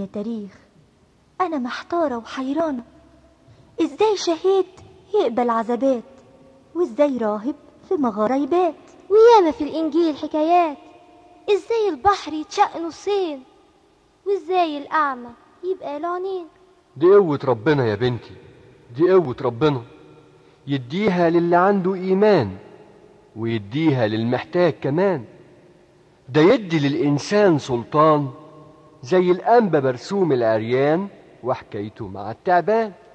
تاريخ. أنا محتارة وحيرانة، إزاي شهيد يقبل عذابات، وإزاي راهب في مغارة يبات. وياما في الإنجيل حكايات، إزاي البحر يتشق نصين، وإزاي الأعمى يبقى له عينين. دي قوة ربنا يا بنتي، دي قوة ربنا، يديها للي عنده إيمان ويديها للمحتاج كمان. ده يدي للإنسان سلطان زي الأنبا برسوم العريان وحكايته مع التعبان.